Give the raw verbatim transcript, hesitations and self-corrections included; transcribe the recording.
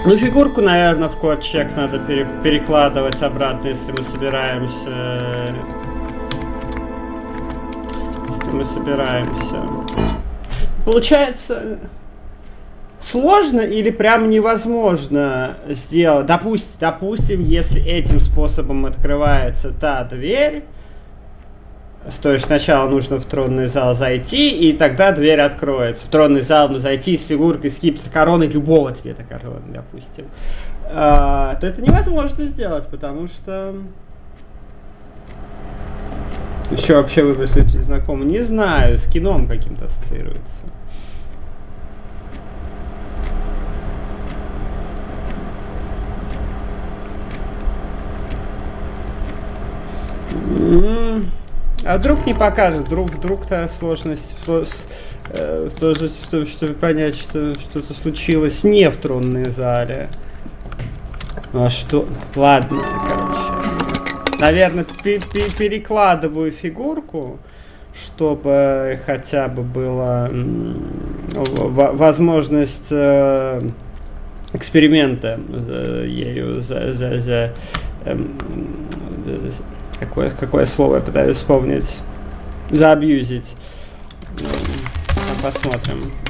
Ну, фигурку, наверное, в код-чек надо пере- перекладывать обратно, если мы собираемся. Если мы собираемся. Получается, сложно или прям невозможно сделать. Допустим, допустим, если этим способом открывается та дверь, то есть сначала нужно в тронный зал зайти, и тогда дверь откроется. В тронный зал нужно зайти с фигуркой скипетра короны любого цвета короны, допустим. А, то это невозможно сделать, потому что... Еще вообще выбор случай знакомый. Не знаю, с кином каким-то ассоциируется. М-м- А вдруг не покажет, вдруг, вдруг-то сложность, сложность в том, чтобы понять, что что-то случилось не в тронной зале. Ну а что? Ладно, короче. Наверное, перекладываю фигурку, чтобы хотя бы была возможность эксперимента ею за... за, за Какое, какое слово я пытаюсь вспомнить? Заабьюзить. Посмотрим.